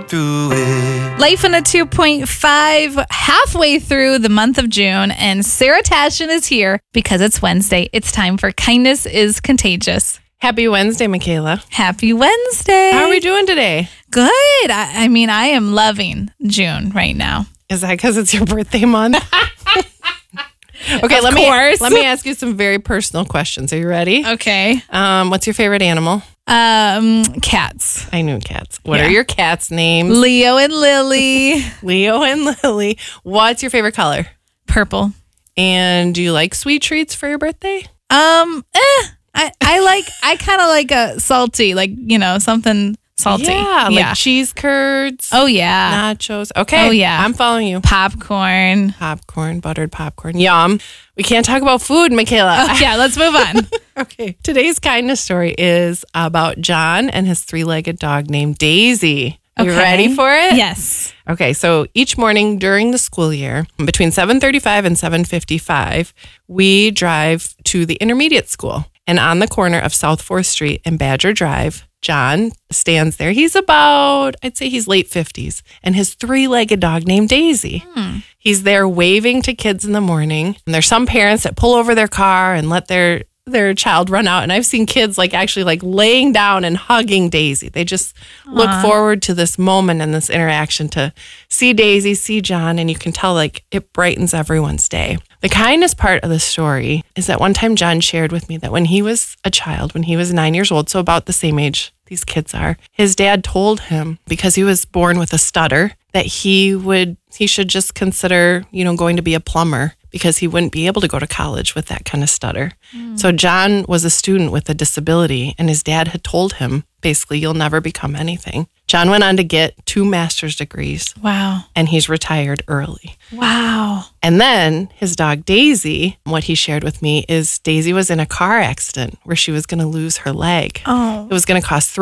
through it. Life in a 2.5, halfway through the month of June, and Sarah Tashin is here because it's Wednesday. It's time for Kindness is Contagious. Happy Wednesday, Michaela. Happy Wednesday. How are we doing today? Good. I mean, I am loving June right now. Is that because it's your birthday month? Okay, let me ask you some very personal questions. Are you ready? Okay. What's your favorite animal? Cats. I knew cats. What are your cats' names? Leo and Lily. Leo and Lily. What's your favorite color? Purple. And do you like sweet treats for your birthday? I kind of like a salty, like, something salty. Yeah, like cheese curds. Oh, yeah. Nachos. Okay. Oh, yeah. I'm following you. Popcorn. Popcorn, buttered popcorn. Yum. We can't talk about food, Michaela. Oh, yeah, let's move on. Okay. Today's kindness story is about John and his three-legged dog named Daisy. You ready for it? Yes. Okay, so each morning during the school year, between 7:35 and 7:55, we drive to the intermediate school. And on the corner of South 4th Street and Badger Drive, John stands there. He's I'd say he's late 50s, and his three-legged dog named Daisy. He's there waving to kids in the morning. And there's some parents that pull over their car and let their child run out. And I've seen kids actually laying down and hugging Daisy. They just look forward to this moment and this interaction to see Daisy, see John, and you can tell it brightens everyone's day. The kindest part of the story is that one time John shared with me that when he was a child, when he was 9 years old, so about the same age these kids are, his dad told him, because he was born with a stutter, that he should just consider, going to be a plumber, because he wouldn't be able to go to college with that kind of stutter. So John was a student with a disability, and his dad had told him, basically, you'll never become anything. John went on to get 2 master's degrees. Wow. And he's retired early. Wow. And then his dog Daisy, what he shared with me is Daisy was in a car accident where she was going to lose her leg. Oh. It was going to cost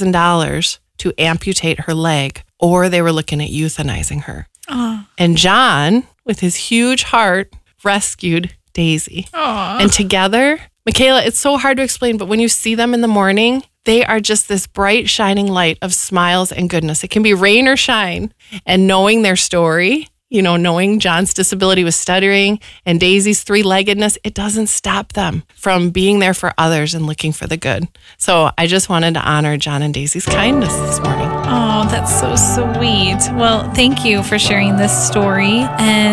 $3,000 to amputate her leg, or they were looking at euthanizing her. Oh. And John, with his huge heart, rescued Daisy. Oh. And together, Michaela, it's so hard to explain, but when you see them in the morning, they are just this bright, shining light of smiles and goodness. It can be rain or shine. And knowing their story, knowing John's disability with stuttering and Daisy's three-leggedness, it doesn't stop them from being there for others and looking for the good. So I just wanted to honor John and Daisy's kindness this morning. Oh, that's so sweet. Well, thank you for sharing this story. And